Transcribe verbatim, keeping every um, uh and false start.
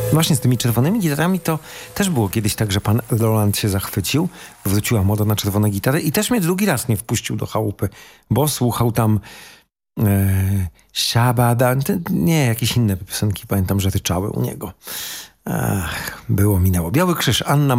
Właśnie z tymi czerwonymi gitarami to też było kiedyś tak, że pan Roland się zachwycił, wróciła moda na czerwone gitary i też mnie drugi raz nie wpuścił do chałupy, bo słuchał tam e, Szabada, nie, jakieś inne piosenki, pamiętam, że ryczały u niego. Ach, było minęło. Biały Krzyż, Anna